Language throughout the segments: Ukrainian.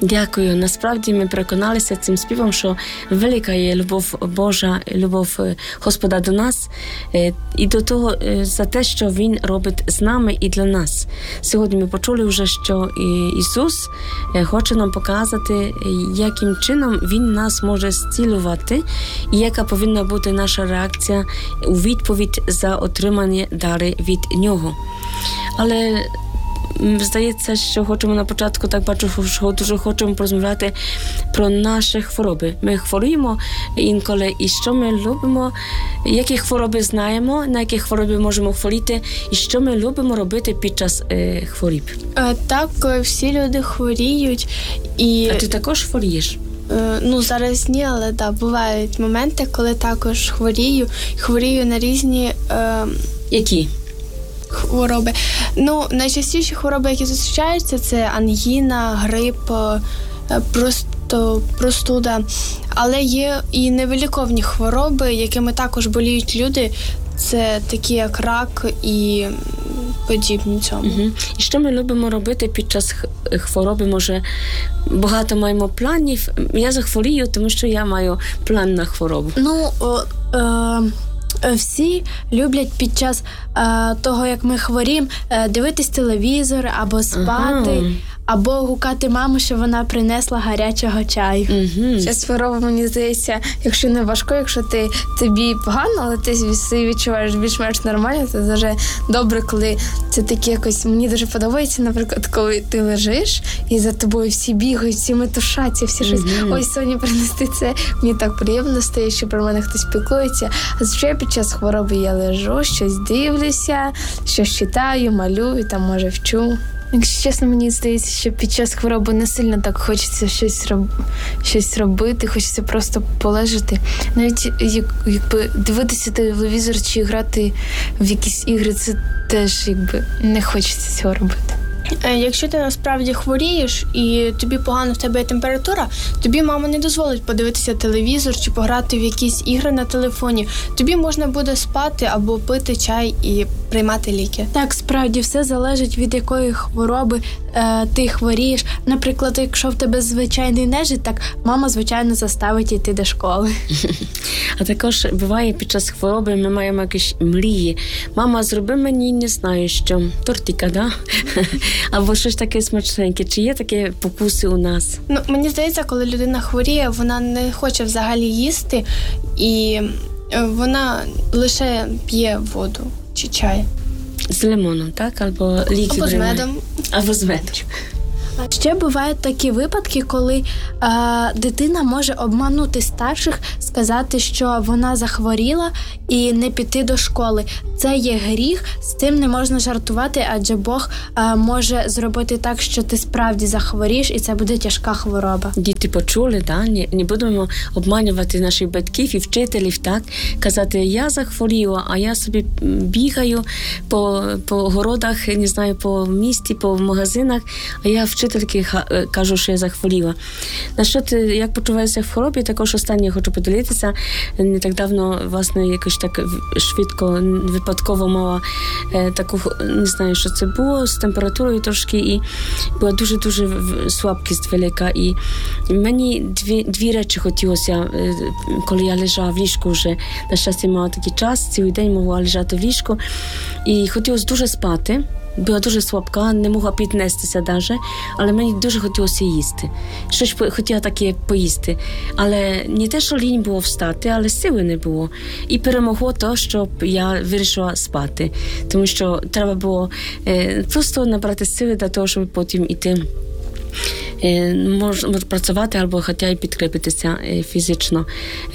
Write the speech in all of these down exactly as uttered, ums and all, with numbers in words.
Дякую. Насправді ми переконалися цим співом, що велика є любов Божа, любов Господа до нас і до того за те, що Він робить з нами і для нас. Сьогодні ми почули вже, що Ісус хоче нам показати, яким чином Він нас може зцілювати і яка повинна бути наша реакція у відповідь за отримані дари від Нього. Але здається, що хочемо на початку, так бачу, що дуже хочемо порозмовляти про наші хвороби. Ми хворуємо інколи, і що ми любимо, які хвороби знаємо, на які хвороби можемо хворіти, і що ми любимо робити під час е, хворіб. Е, так, всі люди хворіють. І... А ти також хворієш? Е, ну, зараз ні, але да, бувають моменти, коли також хворію. Хворію на різні... Е... Які? Хвороби. Ну, найчастіші хвороби, які зустрічаються, це ангіна, грип, просто простуда. Але є і невиліковні хвороби, якими також боліють люди. Це такі, як рак і подібні цьому. Угу. І що ми любимо робити під час хвороби? Може, багато маємо планів. Я захворію, тому що я маю план на хворобу. Ну, о, е... Всі люблять під час е, того, як ми хворіємо, е, дивитись телевізор або спати, ага. або гукати маму, що вона принесла гарячого чаю. Угу. Зараз хвороба, мені здається, якщо не важко, якщо ти, тобі погано, але ти відчуваєш більш-менш нормально, це дуже добре, коли це таке якось, мені дуже подобається, наприклад, коли ти лежиш і за тобою всі бігають, всі метушаться, всі щось, угу. ой, Соні, принести це, мені так приємно стає, що про мене хтось піклується. А звичайно, під час хвороби я лежу, щось дивлюся, щось читаю, малюю, там, може, вчу. Якщо чесно, мені здається, що під час хвороби не сильно так хочеться щось, роб... щось робити, хочеться просто полежати. Навіть як, якби дивитися телевізор чи грати в якісь ігри, це теж якби не хочеться цього робити. Якщо ти насправді хворієш і тобі погано, в тебе є температура, тобі мама не дозволить подивитися телевізор чи пограти в якісь ігри на телефоні. Тобі можна буде спати або пити чай і приймати ліки. Так, справді, все залежить від якої хвороби е, ти хворієш. Наприклад, якщо в тебе звичайний нежить, так мама, звичайно, заставить йти до школи. А також буває під час хвороби ми маємо якісь мрії. Мама, зроби мені, не знаю що, тортика, да? Або щось таке смачненьке. Чи є такі покуси у нас? Ну, мені здається, коли людина хворіє, вона не хоче взагалі їсти, і вона лише п'є воду чи чай. З лимоном, так? Або ліки. Або з медом. Або з медом. Ще бувають такі випадки, коли е, дитина може обманути старших, сказати, що вона захворіла і не піти до школи. Це є гріх, з цим не можна жартувати, адже Бог е, може зробити так, що ти справді захворієш, і це буде тяжка хвороба. Діти почули, да? не, не будемо обманювати наших батьків і вчителів, так? Казати, я захворіла, а я собі бігаю по, по городах, не знаю, по місті, по магазинах, а я вчитель вчительки кажу, що я захворіла. На що ти, як почуваєшся в хворобі, також останнє хочу поділитися. Не так давно, власне, якось так швидко, випадково мала е, таку, не знаю, що це було, з температурою трошки, і була дуже-дуже слабкість велика. І мені дві, дві речі хотілося, е, коли я лежала в ліжку вже. На щастя, мала такий час, цілий день могла лежати в ліжку. І хотілося дуже спати. Була дуже слабка, не могла піднестися навіть, але мені дуже хотілося їсти. Щось хотіла таке поїсти. Але не те, що лінь було встати, але сили не було. І перемогло те, щоб я вирішила спати. Тому що треба було е, просто набрати сили для того, щоб потім іти. Можна працювати або хоча й підкріпитися фізично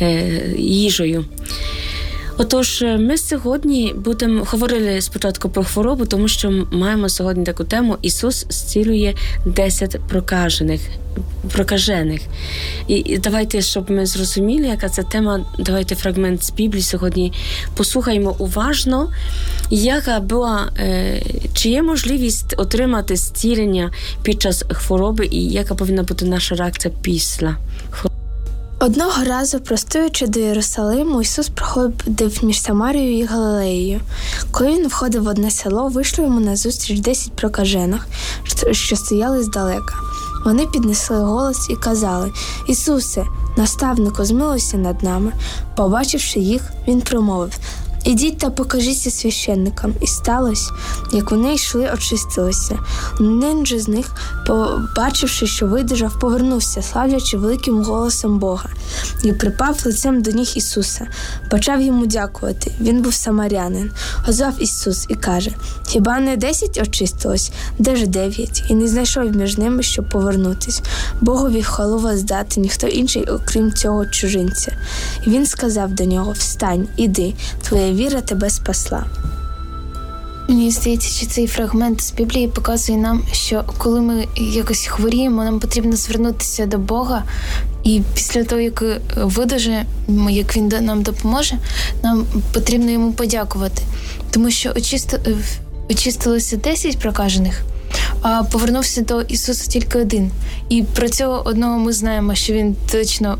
їжею. Отож, ми сьогодні будемо говорили спочатку про хворобу, тому що маємо сьогодні таку тему «Ісус зцілює десять прокажених». прокажених. І давайте, щоб ми зрозуміли, яка це тема, давайте фрагмент з Біблії сьогодні послухаємо уважно, яка була, е, чи є можливість отримати зцілення під час хвороби і яка повинна бути наша реакція після хвороби. Одного разу, простуючи до Єрусалиму, Ісус проходив між Самарією і Галилеєю. Коли він входив в одне село, вийшло йому назустріч десять прокажених, що стояли здалека. Вони піднесли голос і казали: «Ісусе, наставнику, змилуйся над нами». Побачивши їх, він промовив: «Ідіть та покажіться священникам». І сталося, як вони йшли, очистилися. Один же з них, побачивши, що видужав, повернувся, славлячи великим голосом Бога, і припав лицем до ніг Ісуса. Почав йому дякувати. Він був самарянин. Озвав Ісус і каже: «Хіба не десять очистилось? Де ж дев'ять?» І не знайшов між ними, щоб повернутись. Богові хвалу воздати ніхто інший, окрім цього чужинця. І він сказав до нього: «Встань, іди, твоя віра тебе спасла». Мені здається, що цей фрагмент з Біблії показує нам, що коли ми якось хворіємо, нам потрібно звернутися до Бога, і після того, як видужаємо, як Він нам допоможе, нам потрібно йому подякувати. Тому що очисти... очистилося десять прокажених, а повернувся до Ісуса тільки один. І про цього одного ми знаємо, що він точно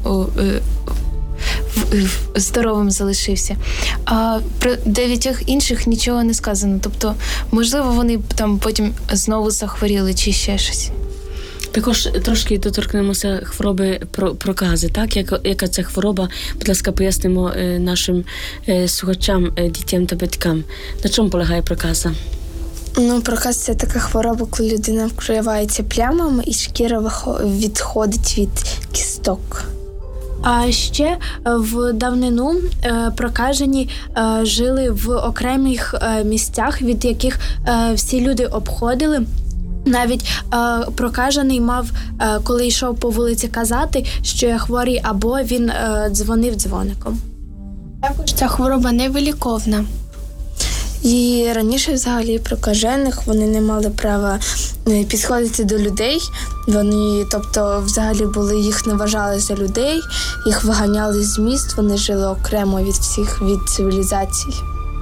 здоровим залишився. А про дев'ятьох інших нічого не сказано. Тобто, можливо, вони там потім знову захворіли чи ще щось. Також трошки доторкнемося хвороби прокази, так? Як, яка це хвороба? Будь ласка, пояснимо нашим слухачам, дітям та батькам. На чому полягає проказа? Ну, проказ – це така хвороба, коли людина вкривається плямами і шкіра відходить від кісток. А ще в давнину прокажені жили в окремих місцях, від яких всі люди обходили. Навіть е, прокажений мав, е, коли йшов по вулиці, казати, що я хворий, або він е, дзвонив дзвоником. Також ця хвороба невиліковна. І раніше взагалі прокажених вони не мали права підходити до людей. Вони, тобто, взагалі були, їх не вважали за людей, їх виганяли з міст, вони жили окремо від всіх, від цивілізацій.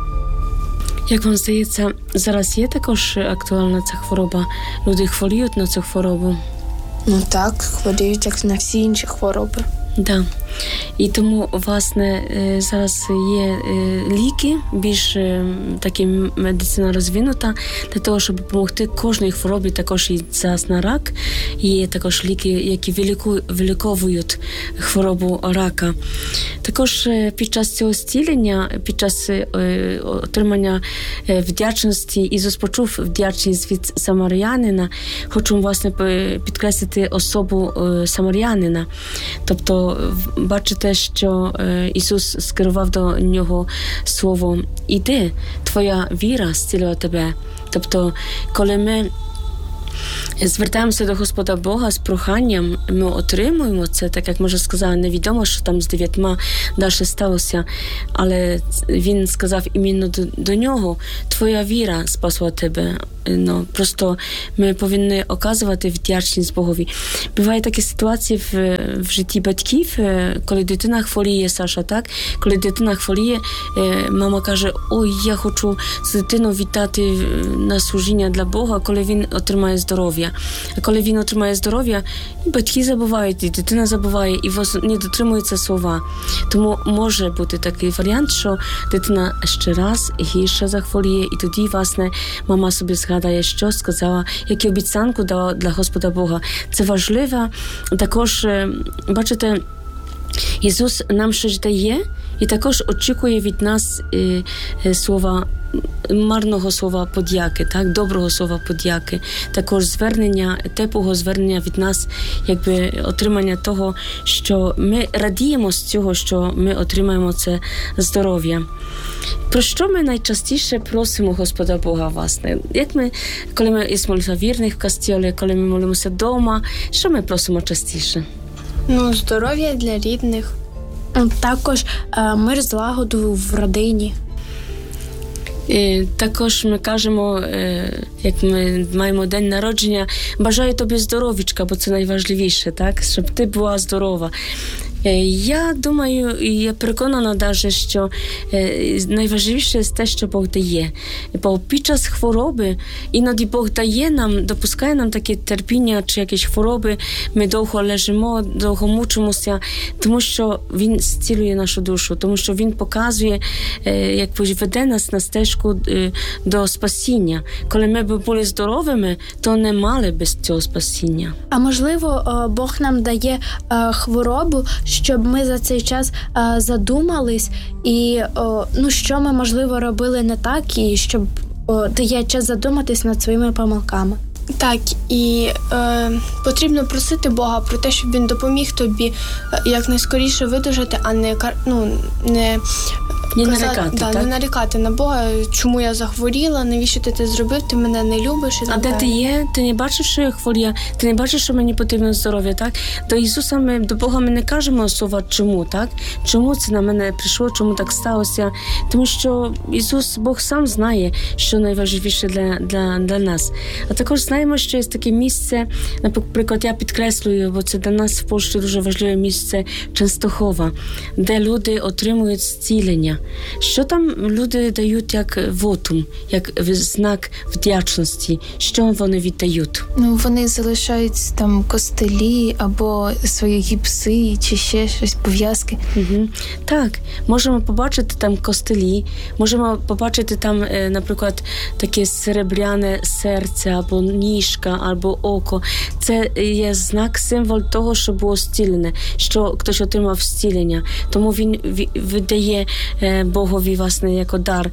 Як вам здається, зараз є також актуальна ця хвороба? Люди хворіють на цю хворобу? Ну так, хворіють, як на всі інші хвороби. Да. І тому, власне, зараз є ліки, більш такі медицина розвинута, для того, щоб допомогти кожній хворобі, також і зараз на рак. Є також ліки, які виліковують хворобу рака. Також під час цього зцілення, під час отримання вдячності, Ісус почув вдячність від самарянина. Хочу, власне, підкреслити особу самарянина. Тобто, бачите, що Ісус скерував до нього слово «Іди, твоя віра зцілила тебе». Тобто, коли ми звертаємося до Господа Бога з проханням, ми отримуємо це, так як ми вже сказали, невідомо, що там з дев'ятьма далі сталося, але він сказав іменно до, до нього: твоя віра спасла тебе. Ну, просто ми повинні оказувати вдячність Богові. Бувають такі ситуації в, в житті батьків, коли дитина хворіє, Саша, так? Коли дитина хворіє, мама каже: ой, я хочу з дитину віддати на служіння для Бога, коли він отримає здоров'я. А коли він отримає здоров'я, і батьки забувають, і дитина забуває, і не дотримуються слова. Тому може бути такий варіант, що дитина ще раз гірше захворіє, і тоді, власне, мама собі згадає, що сказала, яку обіцянку дала для Господа Бога. Це важливо. Також, бачите, Ісус нам щось дає і також очікує від нас е, е, слова, марного слова подяки, так, доброго слова подяки, також звернення, теплого звернення від нас, якби отримання того, що ми радіємо з цього, що ми отримаємо це здоров'я. Про що ми найчастіше просимо Господа Бога, власне? Як ми, коли ми із молитва вірних в костьолі, коли ми молимося вдома, що ми просимо частіше? Ну, здоров'я для рідних. Також е, мир, злагоду в родині. І також ми кажемо, як ми маємо день народження, бажаю тобі здоров'ячка, бо це найважливіше, так? Щоб ти була здорова. Я думаю, і я переконана навіть, що найважливіше те, що Бог дає. Бо під час хвороби іноді Бог дає нам, допускає нам таке терпіння чи якісь хвороби, ми довго лежимо, довго мучимося, тому що Він зцілює нашу душу, тому що Він показує, як веде нас на стежку до спасіння. Коли ми б були здоровими, то не мали без цього спасіння. А можливо, Бог нам дає хворобу, щоб ми за цей час задумались і, ну, що ми, можливо, робили не так, і щоб дає час задуматись над своїми помилками. Так, і е, потрібно просити Бога про те, щоб Він допоміг тобі якнайскоріше видужати, а не, ну, не, не, казати, нарікати, да, так? не нарікати на Бога, чому я захворіла, навіщо ти це зробив, ти мене не любиш. І а де ти є? Ти не бачиш, що я хворія? Ти не бачиш, що мені потрібно здоров'я, так? До Ісуса ми, до Бога ми не кажемо слова «чому», так? Чому це на мене прийшло, чому так сталося? Тому що Ісус, Бог сам знає, що найважливіше для, для, для нас. А також знаємо, що є таке місце, наприклад, я підкреслюю, бо це для нас в Польщі дуже важливе місце Częstochowa, де люди отримують зцілення. Що там люди дають як вотум, як знак вдячності? Що вони віддають? Ну, вони залишають там костелі або свої гіпси чи ще щось, пов'язки. Угу. Так, можемо побачити там костелі, можемо побачити там, наприклад, таке серебряне серце або ніжка, або око. Це є знак, символ того, що було зцілене, що хтось отримав зцілення. Тому він видає Богові, власне, як дар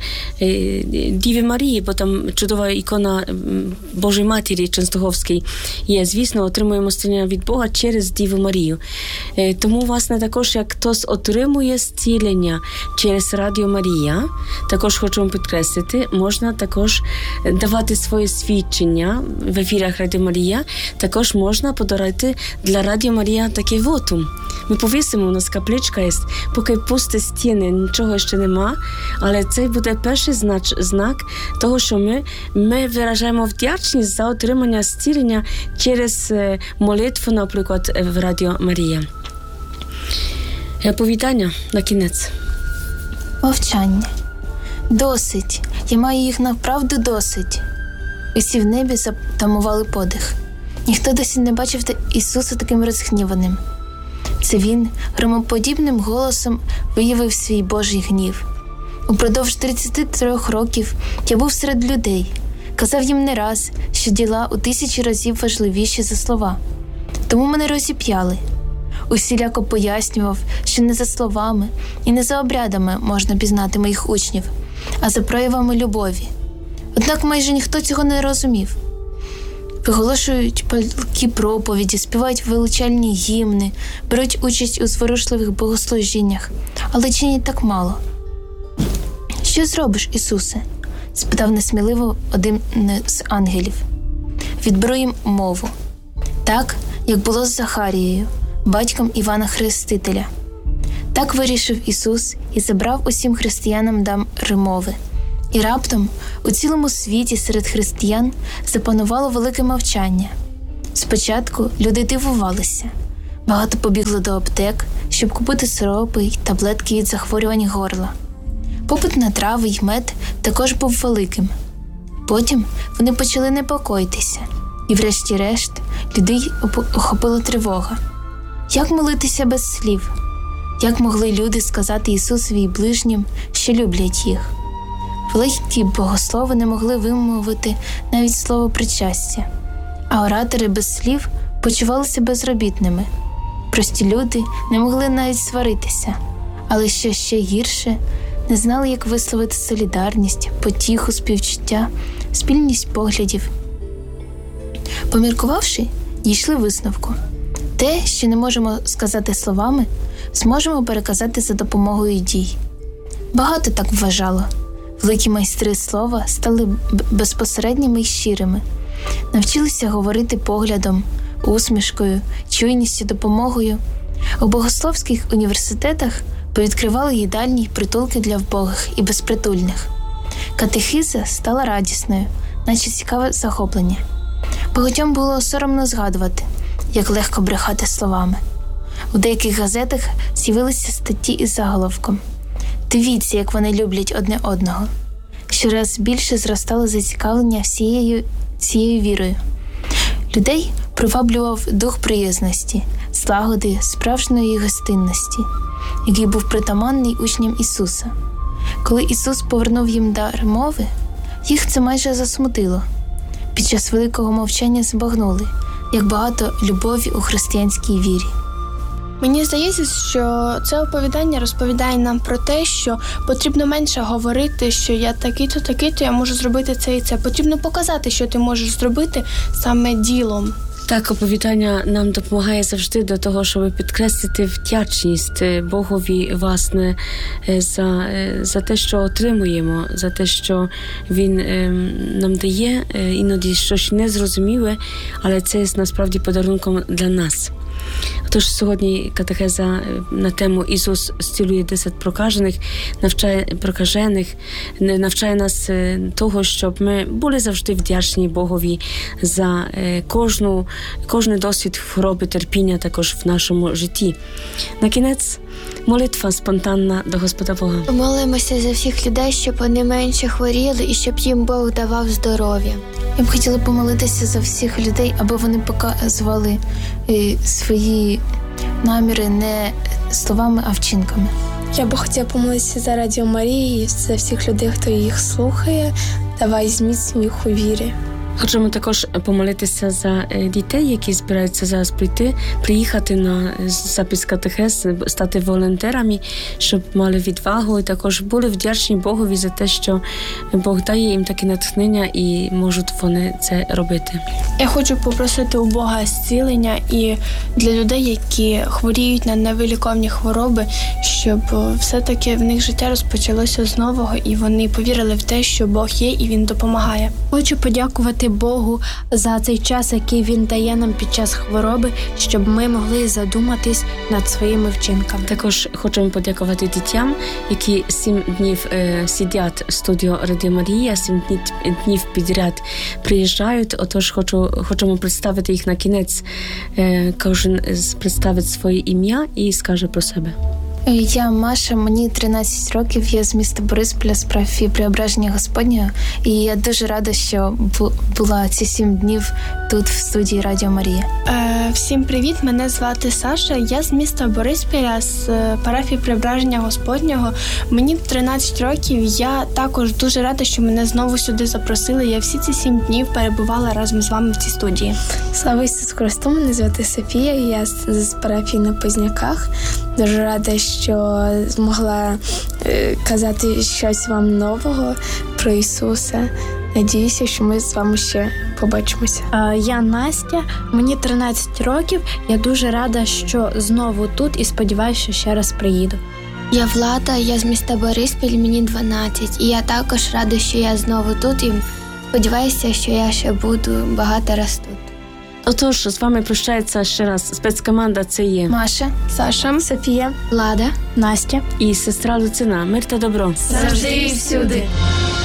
Діві Марії, бо там чудова ікона Божої Матері Częstochowskiej є. Звісно, отримуємо зцілення від Бога через Діву Марію. Тому, власне, також, як хтось отримує зцілення через Радіо Марія, також хочемо підкреслити, можна також давати своє свідчення в ефірах Радіо Марія, також можна подарувати для Радіо Марія такий вотум. Ми повісимо, у нас капличка є, поки пусті стіни, нічого ще нема, але це буде перший знач, знак того, що ми, ми виражаємо вдячність за отримання зцілення через молитву, наприклад, в Радіо Марія. Повідання на кінець. Мовчання. Досить. Я маю їх направду досить. Усі в небі затамували подих. Ніхто досі не бачив Ісуса таким розгніваним. Це Він громоподібним голосом виявив свій Божий гнів. Упродовж тридцяти трьох років я був серед людей, казав їм не раз, що діла у тисячі разів важливіші за слова. Тому мене розіп'яли. Усіляко пояснював, що не за словами і не за обрядами можна пізнати моїх учнів, а за проявами любові. Однак майже ніхто цього не розумів. Виголошують палкі проповіді, співають величальні гімни, беруть участь у зворушливих богослужіннях, але чинять так мало. «Що зробиш, Ісусе?» – спитав несміливо один з ангелів. «Відберу їм мову. Так, як було з Захарією, батьком Івана Хрестителя». Так вирішив Ісус і забрав усім християнам дар мови. І раптом у цілому світі серед християн запанувало велике мовчання. Спочатку люди дивувалися. Багато побігло до аптек, щоб купити сиропи й таблетки від захворювань горла. Попит на трави й мед також був великим. Потім вони почали непокоїтися, і врешті-решт людей охопила тривога. Як молитися без слів? Як могли люди сказати Ісусові й ближнім, що люблять їх? Великі богослови не могли вимовити навіть слово причастя, а оратори без слів почувалися безробітними. Прості люди не могли навіть сваритися, але що ще гірше, не знали, як висловити солідарність, потіху, співчуття, спільність поглядів. Поміркувавши, дійшли висновку. Те, що не можемо сказати словами, зможемо переказати за допомогою дій. Багато так вважало. Великі майстри слова стали безпосередніми й щирими, навчилися говорити поглядом, усмішкою, чуйністю, допомогою. У богословських університетах повідкривали їдальні й притулки для вбогих і безпритульних. Катехиза стала радісною, наче цікаве захоплення. Багатьом було соромно згадувати, як легко брехати словами. У деяких газетах з'явилися статті із заголовком «Дивіться, як вони люблять одне одного». Щораз більше зростало зацікавлення всією цією вірою. Людей приваблював дух приязності, злагоди, справжньої гостинності, який був притаманний учням Ісуса. Коли Ісус повернув їм дар мови, їх це майже засмутило. Під час великого мовчання збагнули, як багато любові у християнській вірі. Мені здається, що це оповідання розповідає нам про те, що потрібно менше говорити, що я такий-то, такий-то, я можу зробити це і це. Потрібно показати, що ти можеш зробити саме ділом. Так, оповідання нам допомагає завжди до того, щоб підкреслити вдячність Богові, власне, за, за те, що отримуємо, за те, що Він нам дає, іноді щось незрозуміле, але це є насправді подарунком для нас. Тож сьогодні катехеза на тему «Ісус зцілює десять прокажених», навчає прокажених, навчає нас того, щоб ми були завжди вдячні Богові за кожну, кожний досвід хвороби, терпіння також в нашому житті. На кінець молитва спонтанна до Господа Бога. Молимося за всіх людей, щоб вони менше хворіли і щоб їм Бог давав здоров'я. Я б хотіла помолитися за всіх людей, аби вони показували е, свої наміри не словами, а вчинками. Я би хотіла помолитися за Радіо Марії, за всіх людей, хто їх слухає. Давай зміцнюй їх у вірі. Хочемо також помолитися за дітей, які збираються зараз прийти, приїхати на запис катехез, стати волонтерами, щоб мали відвагу і також були вдячні Богові за те, що Бог дає їм таке натхнення і можуть вони це робити. Я хочу попросити у Бога зцілення і для людей, які хворіють на невиліковні хвороби, щоб все-таки в них життя розпочалося з нового і вони повірили в те, що Бог є і Він допомагає. Хочу подякувати Богу за цей час, який Він дає нам під час хвороби, щоб ми могли задуматись над своїми вчинками. Також хочемо подякувати дітям, які сім днів е, сидять в студію Радіо Марія, сім днів підряд приїжджають. Отож, хочу, хочемо представити їх на кінець. Е, кожен представить своє ім'я і скаже про себе. Я Маша, мені тринадцять років, я з міста Борисполя, з парафії Преображення Господнього, і я дуже рада, що була ці сім днів тут в студії Радіо Марія. Е, всім привіт, мене звати Саша, я з міста Борисполя, з парафії Преображення Господнього. Мені тринадцять років, я також дуже рада, що мене знову сюди запросили. Я всі ці сім днів перебувала разом з вами в цій студії. Слава Ісусу Христу, мене звати Софія, я з, з парафії на Позняках. Дуже рада, що змогла е, казати щось вам нового про Ісуса. Надіюся, що ми з вами ще побачимося. Я Настя, мені тринадцять років, я дуже рада, що знову тут і сподіваюся, що ще раз приїду. Я Влада, я з міста Бориспіль, мені дванадцять. І я також рада, що я знову тут і сподіваюся, що я ще буду багато раз тут. Отож, з вами прощається ще раз спецкоманда, це є Маша, Саша, Софія, Влада, Настя і сестра Луцина. Мир та добро. завжди і всюди.